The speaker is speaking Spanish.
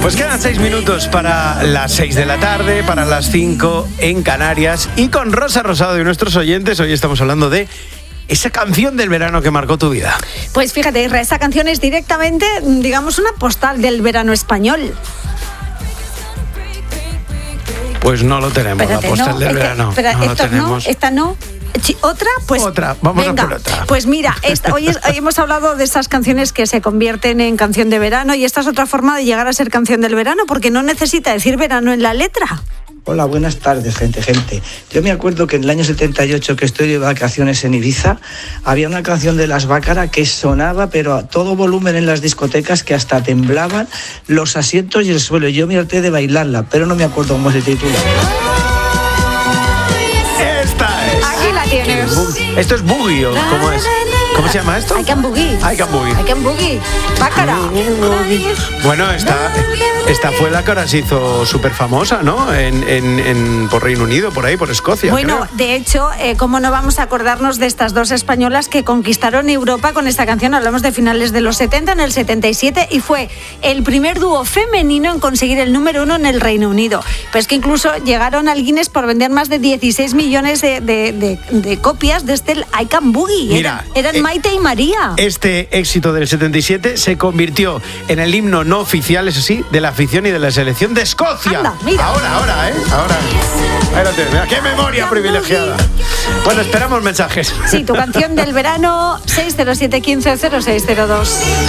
Pues quedan 6 minutos para las 6 de la tarde, para las 5 en Canarias. Y con Rosa Rosado y nuestros oyentes, hoy estamos hablando de esa canción del verano que marcó tu vida. Pues fíjate, Isra, esa canción es directamente, digamos, una postal del verano español. Pues no lo tenemos, espérate, la postal del verano. Espera, no lo tenemos. Esta no. ¿Otra? Pues otra, vamos venga, a por otra. Pues mira, hoy hemos hablado de esas canciones que se convierten en canción de verano, y esta es otra forma de llegar a ser canción del verano, porque no necesita decir verano en la letra. Hola, buenas tardes, gente. Yo me acuerdo que en el año 78, que estoy de vacaciones en Ibiza, había una canción de Las Bácara que sonaba, pero a todo volumen en las discotecas, que hasta temblaban los asientos y el suelo. Yo me harté de bailarla, pero no me acuerdo cómo se titula. ¿Esto es boogie o cómo es? ¿Cómo se llama esto? I Can Boogie. I Can Boogie. I Can Boogie. Bácara. Bueno, esta fue la que ahora se hizo súper famosa, ¿no? Por Reino Unido, por ahí, por Escocia. Bueno, creo. De hecho, ¿cómo no vamos a acordarnos de estas dos españolas que conquistaron Europa con esta canción? Hablamos de finales de los 70, en el 77, y fue el primer dúo femenino en conseguir el número 1 en el Reino Unido. Pero es que incluso llegaron al Guinness por vender más de 16 millones de copias de este I Can Boogie. Mira, eran Maite y María. Este éxito del 77 se convirtió en el himno no oficial, eso sí, de la afición y de la selección de Escocia. Anda, mira. Ahora. Espérate, mira, qué memoria privilegiada. Bueno, esperamos mensajes. Sí, tu canción del verano, 607 15 0602.